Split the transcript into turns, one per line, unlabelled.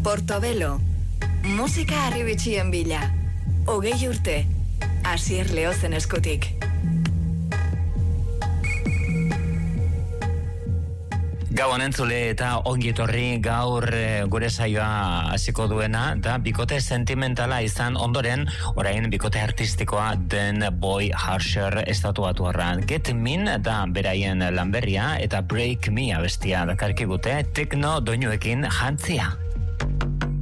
Portobelo, musika arribitxien bila. 20 urte, Asier Leozen eskutik.
Gauan entzule eta ongi etorri gaur gure saioa hasiko duena da bikote sentimentala izan ondoren orain bikote artistikoa den Boy Harsher estatuatuarran. Get Min da beraien lanberria eta Break Me abestia dakarkigute tekno doinuekin jantzia.